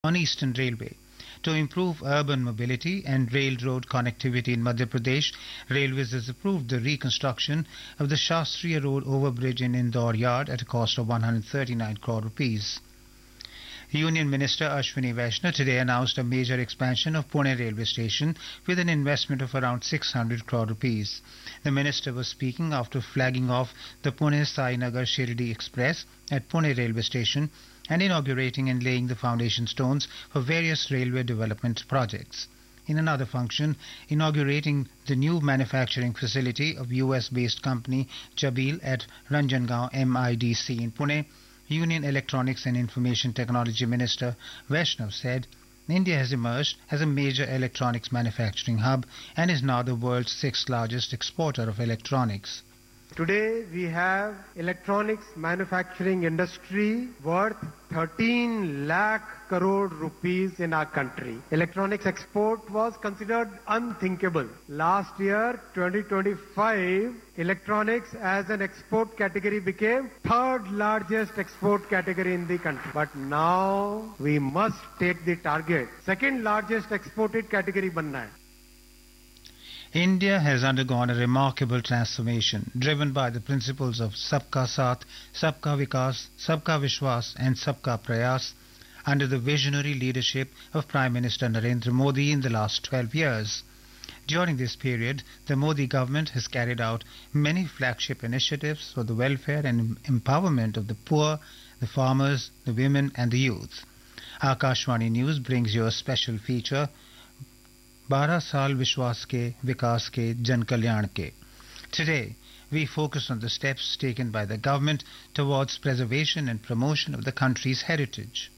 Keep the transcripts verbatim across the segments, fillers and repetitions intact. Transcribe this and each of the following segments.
on Eastern Railway. To improve urban mobility and railroad connectivity in Madhya Pradesh, Railways has approved the reconstruction of the Shastriya Road overbridge in Indore Yard at a cost of one hundred thirty-nine crore rupees. Union Minister Ashwini Vaishnaw today announced a major expansion of Pune railway station with an investment of around six hundred crore rupees. The minister was speaking after flagging off the Pune-Sainagar Shirdi Express at Pune railway station and inaugurating and laying the foundation stones for various railway development projects. In another function, inaugurating the new manufacturing facility of U S-based company Jabil at Ranjangaon M I D C in Pune, Union Electronics and Information Technology Minister Vaishnaw said, India has emerged as a major electronics manufacturing hub and is now the world's sixth largest exporter of electronics. Today we have electronics manufacturing industry worth thirteen lakh crore rupees in our country. Electronics export was considered unthinkable. Last year, twenty twenty-five, electronics as an export category became third largest export category in the country. But now we must take the target. Second largest exported category banna hai. India has undergone a remarkable transformation driven by the principles of Sabka Saath, Sabka Vikas, Sabka Vishwas and Sabka Prayas under the visionary leadership of Prime Minister Narendra Modi in the last twelve years. During this period, the Modi government has carried out many flagship initiatives for the welfare and empowerment of the poor, the farmers, the women and the youth. Akashvani News brings you a special feature, बारह साल विश्वास के विकास के जन कल्याण के. Today, we focus on the steps taken by the government towards preservation and promotion of the country's heritage.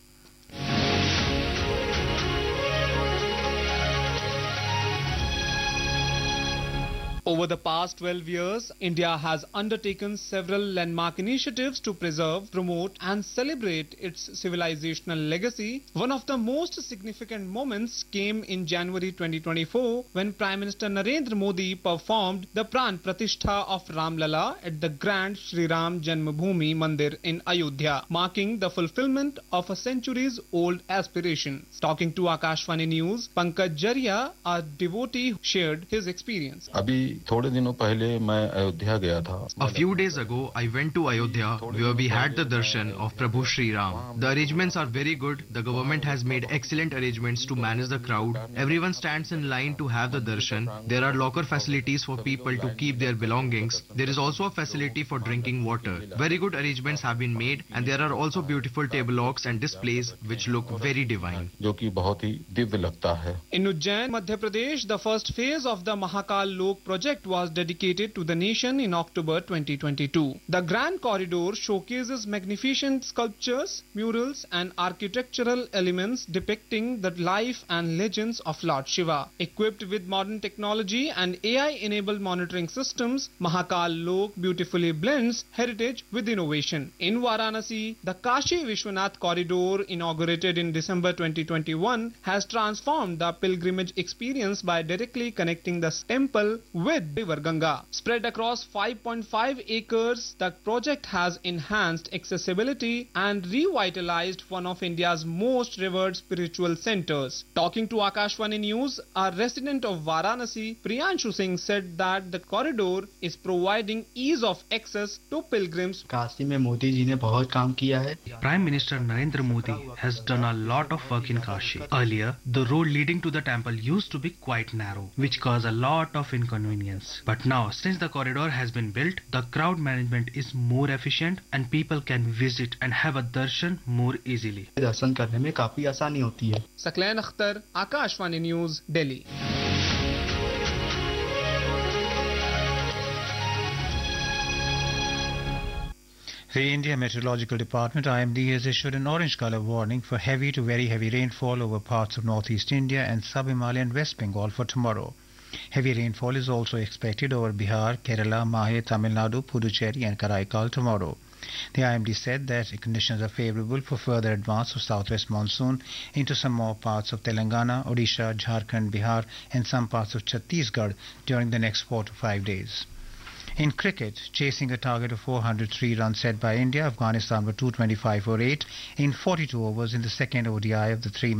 Over the past twelve years, India has undertaken several landmark initiatives to preserve, promote and celebrate its civilizational legacy. One of the most significant moments came in January twenty twenty-four when Prime Minister Narendra Modi performed the Pran Pratishtha of Ram Lala at the Grand Shri Ram Janmabhoomi Mandir in Ayodhya, marking the fulfillment of a centuries-old aspiration. Talking to Akashvani News, Pankaj Jaria, a devotee, shared his experience. अभी थोड़े दिनों पहले मैं अयोध्या गया था. A few days ago, I went to Ayodhya where we had the darshan of Prabhu Shri Ram. The arrangements are very good. The government has made excellent arrangements to manage the crowd. Everyone stands in line to have the darshan. There are locker facilities for people to keep their belongings. There is also a facility for drinking water. Very good arrangements have been made and there are also beautiful tableaux and displays which look very divine. जो कि बहुत ही दिव्य लगता है. In Ujjain, Madhya Pradesh, the first phase of the Mahakal Lok project was dedicated to the nation in October twenty twenty-two. The Grand Corridor showcases magnificent sculptures, murals and architectural elements depicting the life and legends of Lord Shiva. Equipped with modern technology and A I-enabled monitoring systems, Mahakal Lok beautifully blends heritage with innovation. In Varanasi, the Kashi Vishwanath Corridor, inaugurated in December twenty twenty-one, has transformed the pilgrimage experience by directly connecting the temple with River Ganga. Spread across five point five acres, the project has enhanced accessibility and revitalized one of India's most revered spiritual centers. Talking to Akashvani News, a resident of Varanasi, Priyanshu Singh, said that the corridor is providing ease of access to pilgrims. Kashi में मोदी जी ने बहुत काम किया है. Prime Minister Narendra Modi has done a lot of work in Kashi. Earlier, the road leading to the temple used to be quite narrow, which caused a lot of inconvenience. But now, since the corridor has been built, the crowd management is more efficient and people can visit and have a darshan more easily. दर्शन करने में काफी आसानी होती है. Saklan Akhtar, Akashvani News, Delhi. The India Meteorological Department I M D has issued an orange colour warning for heavy to very heavy rainfall over parts of northeast India and sub-Himalayan West Bengal for tomorrow. Heavy rainfall is also expected over Bihar, Kerala, Mahe, Tamil Nadu, Puducherry and Karaikal tomorrow. The I M D said that conditions are favourable for further advance of southwest monsoon into some more parts of Telangana, Odisha, Jharkhand, Bihar and some parts of Chhattisgarh during the next four to five days. In cricket, chasing a target of four hundred three runs set by India, Afghanistan were two twenty-five for eight in forty-two overs in the second O D I of the three